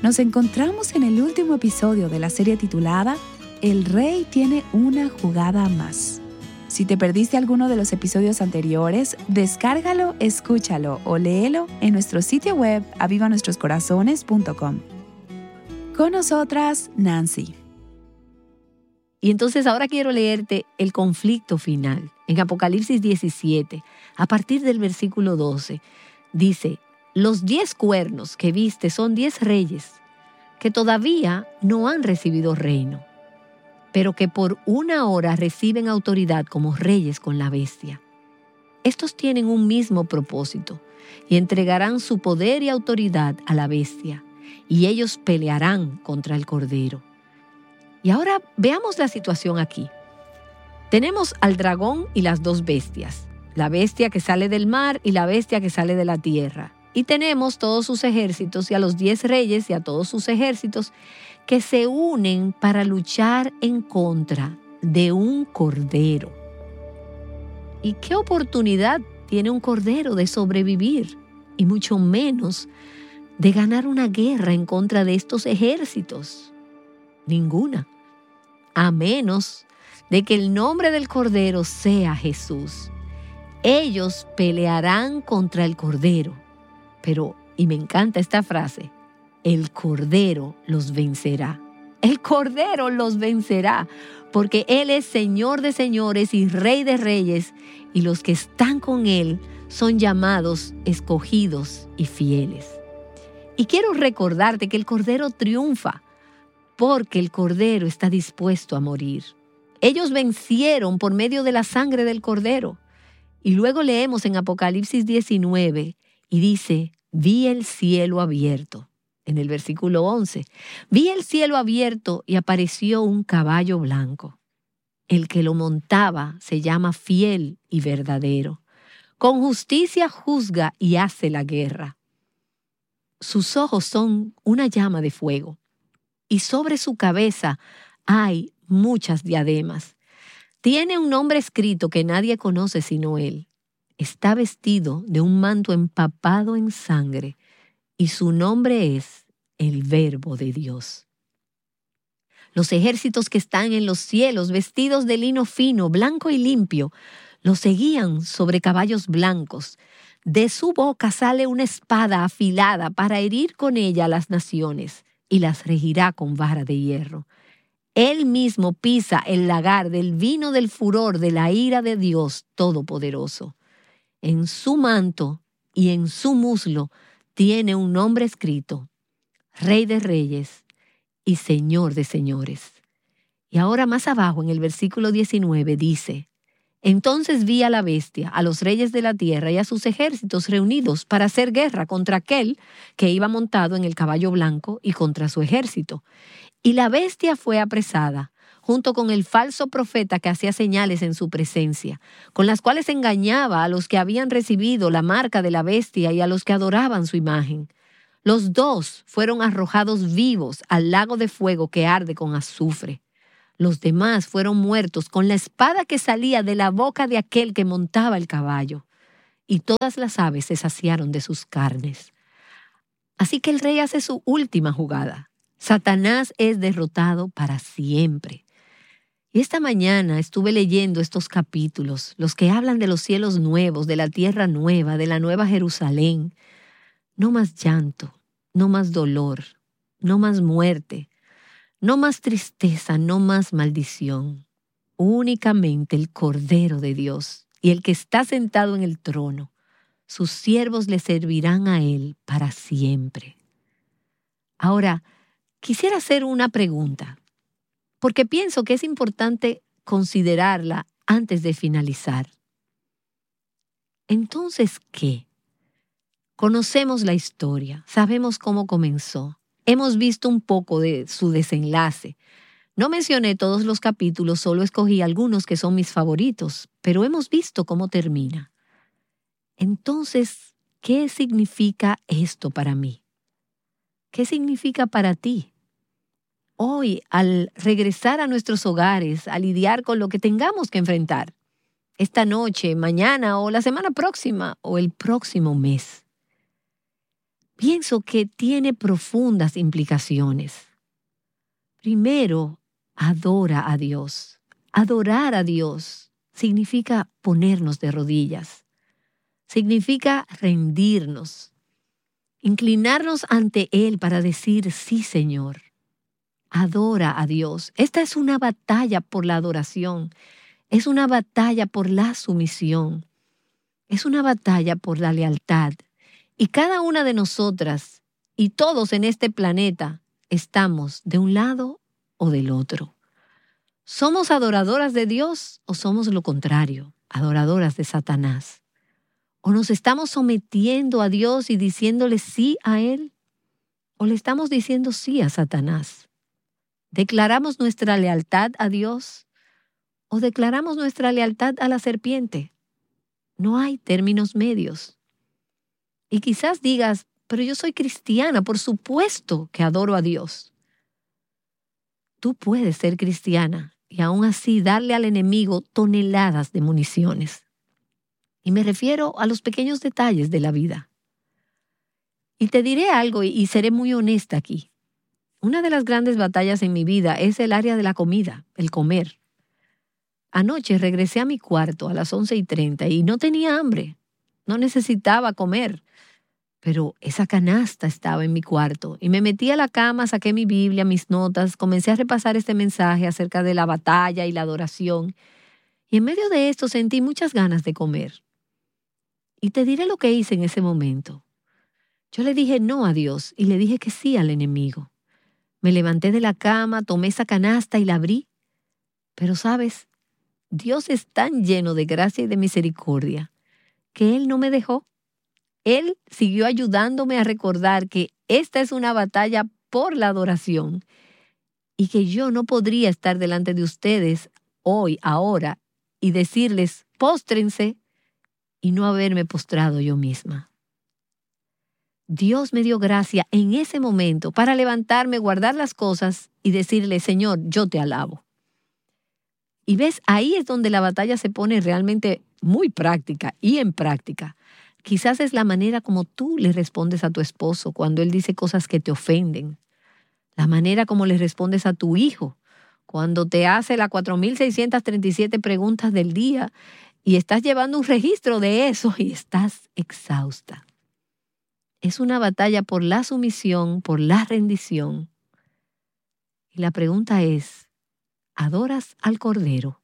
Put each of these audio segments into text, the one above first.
Nos encontramos en el último episodio de la serie titulada El Rey tiene una jugada más. Si te perdiste alguno de los episodios anteriores, descárgalo, escúchalo o léelo en nuestro sitio web avivanuestroscorazones.com. Con nosotras, Nancy. Y entonces ahora quiero leerte el conflicto final. En Apocalipsis 17, a partir del versículo 12, dice: los 10 cuernos que viste son 10 reyes que todavía no han recibido reino, pero que por una hora reciben autoridad como reyes con la bestia. Estos tienen un mismo propósito y entregarán su poder y autoridad a la bestia, y ellos pelearán contra el Cordero. Y ahora veamos la situación aquí. Tenemos al dragón y las 2 bestias, la bestia que sale del mar y la bestia que sale de la tierra. Y tenemos todos sus ejércitos y a los 10 reyes y a todos sus ejércitos que se unen para luchar en contra de un cordero. ¿Y qué oportunidad tiene un cordero de sobrevivir? Y mucho menos de ganar una guerra en contra de estos ejércitos. Ninguna. A menos de que el nombre del cordero sea Jesús. Ellos pelearán contra el cordero. Pero, y me encanta esta frase, el Cordero los vencerá. El Cordero los vencerá, porque Él es Señor de señores y Rey de reyes, y los que están con Él son llamados, escogidos y fieles. Y quiero recordarte que el Cordero triunfa, porque el Cordero está dispuesto a morir. Ellos vencieron por medio de la sangre del Cordero. Y luego leemos en Apocalipsis 19 y dice: vi el cielo abierto. En el versículo 11, vi el cielo abierto y apareció un caballo blanco. El que lo montaba se llama Fiel y Verdadero. Con justicia juzga y hace la guerra. Sus ojos son una llama de fuego, y sobre su cabeza hay muchas diademas. Tiene un nombre escrito que nadie conoce sino él. Está vestido de un manto empapado en sangre, y su nombre es el Verbo de Dios. Los ejércitos que están en los cielos, vestidos de lino fino, blanco y limpio, los seguían sobre caballos blancos. De su boca sale una espada afilada para herir con ella a las naciones, y las regirá con vara de hierro. Él mismo pisa el lagar del vino del furor de la ira de Dios Todopoderoso. En su manto y en su muslo tiene un nombre escrito: Rey de Reyes y Señor de Señores. Y ahora más abajo en el versículo 19 dice: entonces vi a la bestia, a los reyes de la tierra y a sus ejércitos reunidos para hacer guerra contra aquel que iba montado en el caballo blanco y contra su ejército. Y la bestia fue apresada, junto con el falso profeta que hacía señales en su presencia, con las cuales engañaba a los que habían recibido la marca de la bestia y a los que adoraban su imagen. Los 2 fueron arrojados vivos al lago de fuego que arde con azufre. Los demás fueron muertos con la espada que salía de la boca de aquel que montaba el caballo, y todas las aves se saciaron de sus carnes. Así que el rey hace su última jugada. Satanás es derrotado para siempre. Y esta mañana estuve leyendo estos capítulos, los que hablan de los cielos nuevos, de la tierra nueva, de la nueva Jerusalén. No más llanto, no más dolor, no más muerte, no más tristeza, no más maldición. Únicamente el Cordero de Dios y el que está sentado en el trono. Sus siervos le servirán a Él para siempre. Ahora, quisiera hacer una pregunta, porque pienso que es importante considerarla antes de finalizar. Entonces, ¿qué? Conocemos la historia, sabemos cómo comenzó, hemos visto un poco de su desenlace. No mencioné todos los capítulos, solo escogí algunos que son mis favoritos, pero hemos visto cómo termina. Entonces, ¿qué significa esto para mí? ¿Qué significa para ti? Hoy, al regresar a nuestros hogares, a lidiar con lo que tengamos que enfrentar, esta noche, mañana o la semana próxima o el próximo mes, pienso que tiene profundas implicaciones. Primero, adora a Dios. Adorar a Dios significa ponernos de rodillas. Significa rendirnos, inclinarnos ante Él para decir, sí, Señor. Adora a Dios. Esta es una batalla por la adoración. Es una batalla por la sumisión. Es una batalla por la lealtad. Y cada una de nosotras y todos en este planeta estamos de un lado o del otro. ¿Somos adoradoras de Dios o somos lo contrario, adoradoras de Satanás? ¿O nos estamos sometiendo a Dios y diciéndole sí a Él? ¿O le estamos diciendo sí a Satanás? ¿Declaramos nuestra lealtad a Dios o declaramos nuestra lealtad a la serpiente? No hay términos medios. Y quizás digas, pero yo soy cristiana, por supuesto que adoro a Dios. Tú puedes ser cristiana y aún así darle al enemigo toneladas de municiones. Y me refiero a los pequeños detalles de la vida. Y te diré algo y seré muy honesta aquí. Una de las grandes batallas en mi vida es el área de la comida, el comer. Anoche regresé a mi cuarto a las 11:30 y no tenía hambre. No necesitaba comer. Pero esa canasta estaba en mi cuarto y me metí a la cama, saqué mi Biblia, mis notas, comencé a repasar este mensaje acerca de la batalla y la adoración. Y en medio de esto sentí muchas ganas de comer. Y te diré lo que hice en ese momento. Yo le dije no a Dios y le dije que sí al enemigo. Me levanté de la cama, tomé esa canasta y la abrí. Pero sabes, Dios es tan lleno de gracia y de misericordia que Él no me dejó. Él siguió ayudándome a recordar que esta es una batalla por la adoración y que yo no podría estar delante de ustedes hoy, ahora, y decirles, póstrense, y no haberme postrado yo misma. Dios me dio gracia en ese momento para levantarme, guardar las cosas y decirle, Señor, yo te alabo. Y ves, ahí es donde la batalla se pone realmente muy práctica y en práctica. Quizás es la manera como tú le respondes a tu esposo cuando él dice cosas que te ofenden. La manera como le respondes a tu hijo cuando te hace las 4,637 preguntas del día y estás llevando un registro de eso y estás exhausta. Es una batalla por la sumisión, por la rendición. Y la pregunta es, ¿adoras al Cordero?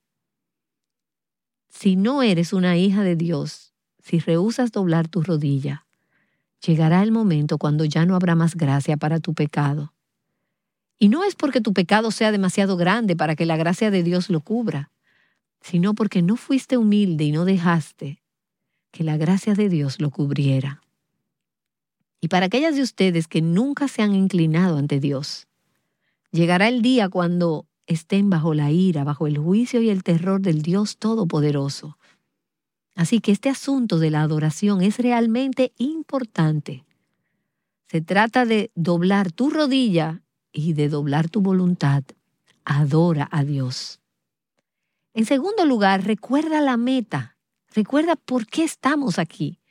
Si no eres una hija de Dios, si rehusas doblar tu rodilla, llegará el momento cuando ya no habrá más gracia para tu pecado. Y no es porque tu pecado sea demasiado grande para que la gracia de Dios lo cubra, sino porque no fuiste humilde y no dejaste que la gracia de Dios lo cubriera. Y para aquellas de ustedes que nunca se han inclinado ante Dios, llegará el día cuando estén bajo la ira, bajo el juicio y el terror del Dios Todopoderoso. Así que este asunto de la adoración es realmente importante. Se trata de doblar tu rodilla y de doblar tu voluntad. Adora a Dios. En segundo lugar, recuerda la meta. Recuerda por qué estamos aquí.